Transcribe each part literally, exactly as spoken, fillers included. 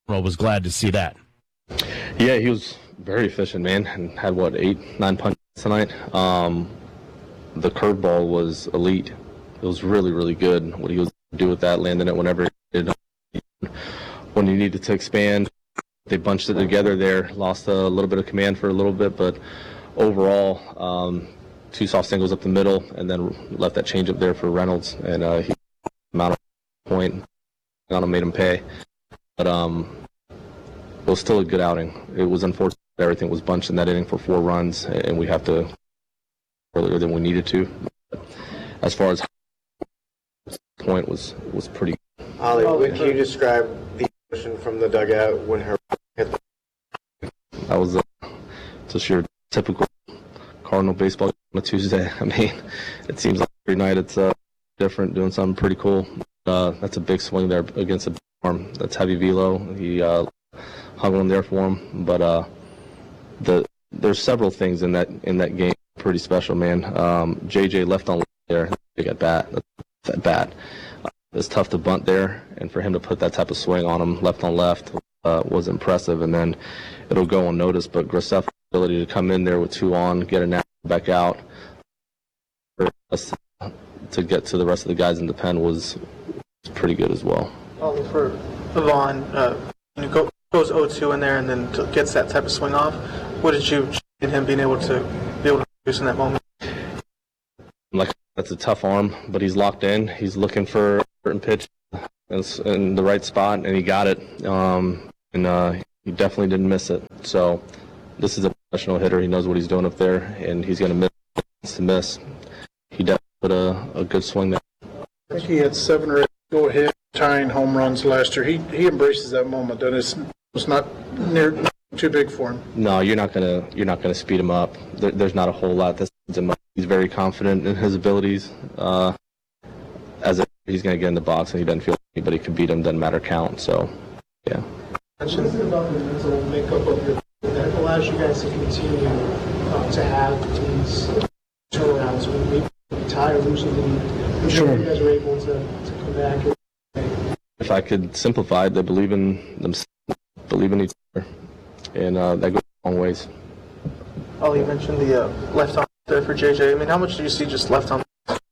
I was glad to see that. Yeah, he was very efficient, man, and had, what, eight, nine punches tonight. Um, the curveball was elite. It was really, really good. What he was able to do with that, landing it whenever he did. When he needed to expand, they bunched it together there, lost a little bit of command for a little bit, but overall, um, two soft singles up the middle, and then left that change up there for Reynolds, and uh, he amount of point on him, made him pay. But um, it was still a good outing. It was unfortunate that everything was bunched in that inning for four runs, and we have to earlier than we needed to. But as far as point was was pretty. Ollie, would you describe the emotion from the dugout when her hit the... That was a, just your typical Cardinal baseball on a Tuesday. I mean, it seems like every night it's uh, different, doing something pretty cool. Uh, that's a big swing there against a big arm. That's heavy velo. He uh, hung on there for him. But uh, the there's several things in that in that game pretty special, man. Um, J J left on left there. Big at bat. That bat. Uh, it's tough to bunt there, and for him to put that type of swing on him, left on left, uh, was impressive. And then it'll go unnoticed, but Graceff's ability to come in there with two on, get a nap back out, for us to get to the rest of the guys in the pen was, was pretty good as well. Ollie, for Vaughn, uh, you know, go, goes oh two in there and then to, gets that type of swing off. What did you in him being able to be able to produce in that moment? Like, that's a tough arm, but he's locked in. He's looking for a certain pitch in the right spot, and he got it. Um, and uh, he definitely didn't miss it. So this is a professional hitter. He knows what he's doing up there, and he's going to miss to miss. He definitely put a, a good swing there. I think he had seven or eight go-ahead tying home runs last year. He he embraces that moment, and it's it's not near not too big for him. No, you're not gonna you're not gonna speed him up. There, there's not a whole lot that speeds him up. He's very confident in his abilities. Uh, as a, he's gonna get in the box, and he doesn't feel like anybody can beat him. Doesn't matter count. So, yeah. What is it about the mental makeup of your that allows you guys to continue uh, to have these turnarounds when maybe you tie or lose a lead? I'm sure you guys are able to, to come back. If I could simplify it, they believe in themselves, believe in each other, and uh, that goes a long ways. Ollie, you mentioned the uh, left arm there for J J. I mean, how much do you see just left on?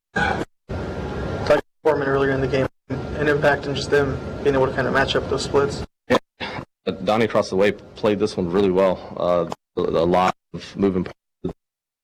Like Foreman earlier in the game, an impact and just them being able to kind of match up those splits. Yeah. Donnie across the way played this one really well. Uh, a lot of moving parts